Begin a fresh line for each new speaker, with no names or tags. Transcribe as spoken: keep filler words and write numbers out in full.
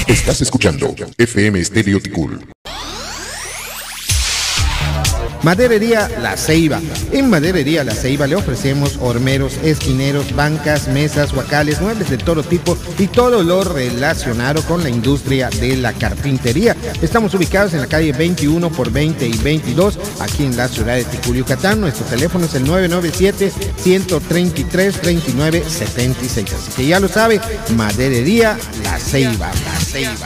Estás escuchando F M Estéreo Ticul.
Maderería La Ceiba. En Maderería La Ceiba le ofrecemos hormeros, esquineros, bancas, mesas, huacales, muebles de todo tipo y todo lo relacionado con la industria de la carpintería. Estamos ubicados en la calle veintiuno por veinte y veintidós, aquí en la ciudad de Ticul, Yucatán. Nuestro teléfono es el nueve nueve siete, uno tres tres, dos nueve siete seis. Así que ya lo sabe, Maderería La Ceiba. La Ceiba.